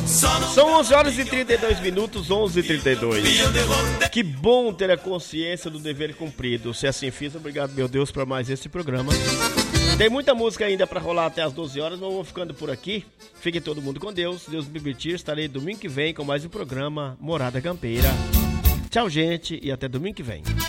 São 11 horas e 32 minutos, 11h32. Que bom ter a consciência do dever cumprido. Se assim fiz, obrigado, meu Deus, por mais esse programa. Tem muita música ainda pra rolar até as 12 horas, mas eu vou ficando por aqui. Fique todo mundo com Deus. Deus me permitir, estarei domingo que vem com mais um programa Morada Campeira. Tchau, gente, e até domingo que vem.